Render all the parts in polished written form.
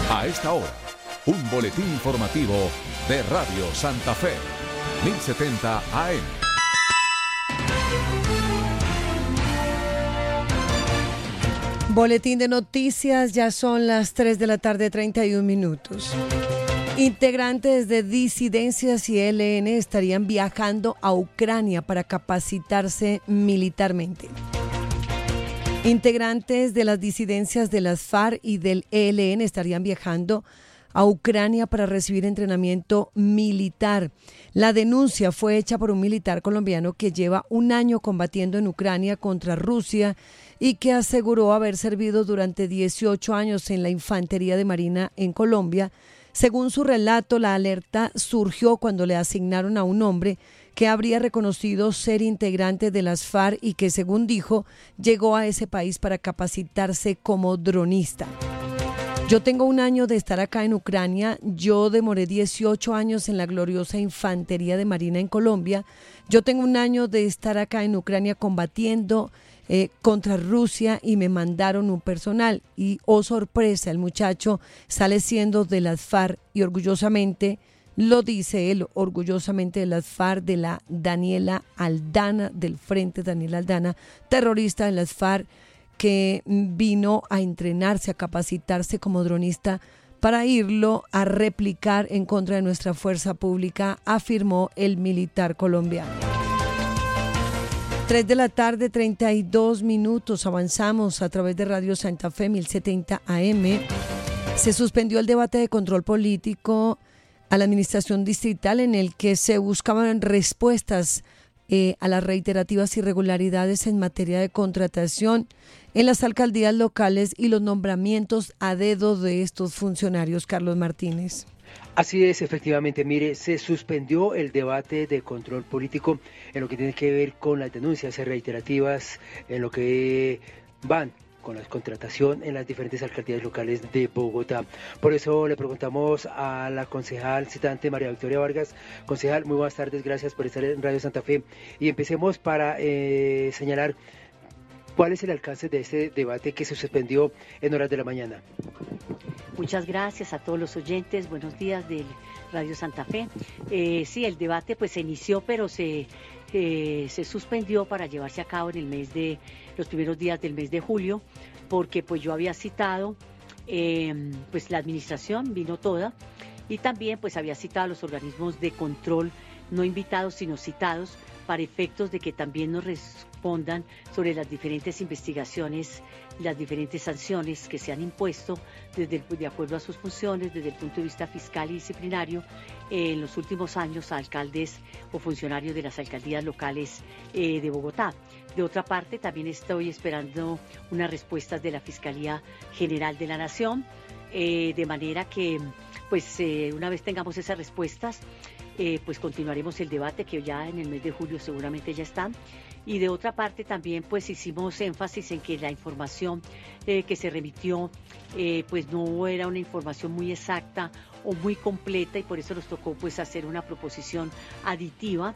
A esta hora, un boletín informativo de Radio Santa Fe, 1070 AM. Boletín de noticias, ya son las 3 de la tarde, 31 minutos. Integrantes de disidencias y ELN estarían viajando a Ucrania para capacitarse militarmente. Integrantes de las disidencias de las FARC y del ELN estarían viajando a Ucrania para recibir entrenamiento militar. La denuncia fue hecha por un militar colombiano que lleva un año combatiendo en Ucrania contra Rusia y que aseguró haber servido durante 18 años en la Infantería de Marina en Colombia. Según su relato, la alerta surgió cuando le asignaron a un hombre que habría reconocido ser integrante de las FARC y que, según dijo, llegó a ese país para capacitarse como dronista. Yo tengo un año de estar acá en Ucrania, yo demoré 18 años en la gloriosa Infantería de Marina en Colombia, yo tengo un año de estar acá en Ucrania combatiendo contra Rusia y me mandaron un personal y, oh sorpresa, el muchacho sale siendo de las FARC y orgullosamente, lo dice él, orgullosamente de las FARC, de la Daniela Aldana, del Frente Daniela Aldana, terrorista de las FARC, que vino a entrenarse, a capacitarse como dronista para irlo a replicar en contra de nuestra fuerza pública, afirmó el militar colombiano. 3 de la tarde, 32 minutos, avanzamos a través de Radio Santa Fe, 1070 AM. Se suspendió el debate de control político a la administración distrital en el que se buscaban respuestas a las reiterativas irregularidades en materia de contratación en las alcaldías locales y los nombramientos a dedo de estos funcionarios. Carlos Martínez. Así es, efectivamente, mire, se suspendió el debate de control político en lo que tiene que ver con las denuncias reiterativas, en lo que van con la contratación en las diferentes alcaldías locales de Bogotá. Por eso le preguntamos a la concejal citante María Victoria Vargas. Concejal, muy buenas tardes, gracias por estar en Radio Santa Fe. Y empecemos para señalar cuál es el alcance de este debate que se suspendió en horas de la mañana. Muchas gracias a todos los oyentes, buenos días del Radio Santa Fe. Sí, el debate pues se inició, pero se suspendió para llevarse a cabo en los primeros días del mes de julio, porque pues yo había citado, pues la administración vino toda, y también pues había citado a los organismos de control, no invitados sino citados, para efectos de que también nos respondan sobre las diferentes investigaciones, las diferentes sanciones que se han impuesto de acuerdo a sus funciones, desde el punto de vista fiscal y disciplinario, en los últimos años a alcaldes o funcionarios de las alcaldías locales de Bogotá. De otra parte, también estoy esperando unas respuestas de la Fiscalía General de la Nación, de manera que, pues, una vez tengamos esas respuestas, pues continuaremos el debate, que ya en el mes de julio seguramente ya están. Y de otra parte también pues hicimos énfasis en que la información que se remitió pues no era una información muy exacta o muy completa, y por eso nos tocó pues hacer una proposición aditiva,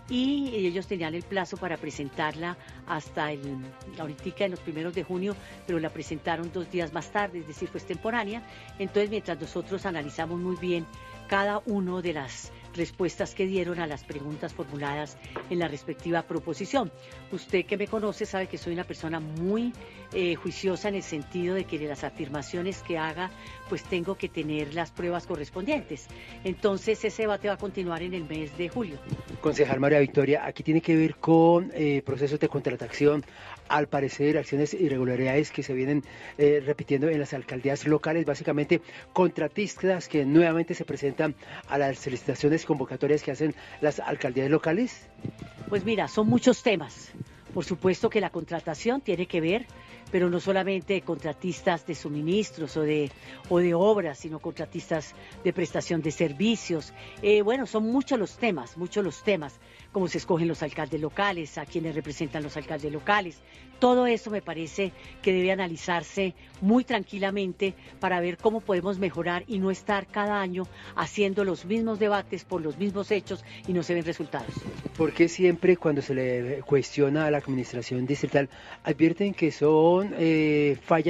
y ellos tenían el plazo para presentarla hasta ahorita en los primeros de junio, pero la presentaron 2 días más tarde, es decir, fue extemporánea. Entonces, mientras nosotros analizamos muy bien cada uno de las respuestas que dieron a las preguntas formuladas en la respectiva proposición. Usted que me conoce sabe que soy una persona muy juiciosa, en el sentido de que de las afirmaciones que haga pues tengo que tener las pruebas correspondientes. Entonces ese debate va a continuar en el mes de julio. Concejal María Victoria, aquí tiene que ver con procesos de contratación, al parecer acciones irregularidades que se vienen repitiendo en las alcaldías locales, básicamente contratistas que nuevamente se presentan a las licitaciones convocatorias que hacen las alcaldías locales. Pues mira, son muchos temas. Por supuesto que la contratación tiene que ver, pero no solamente contratistas de suministros o de obras, sino contratistas de prestación de servicios. Bueno, son muchos los temas, cómo se escogen los alcaldes locales, a quienes representan los alcaldes locales. Todo eso me parece que debe analizarse muy tranquilamente para ver cómo podemos mejorar y no estar cada año haciendo los mismos debates por los mismos hechos y no se ven resultados. ¿Por qué siempre cuando se le cuestiona a la administración distrital advierten que son fallas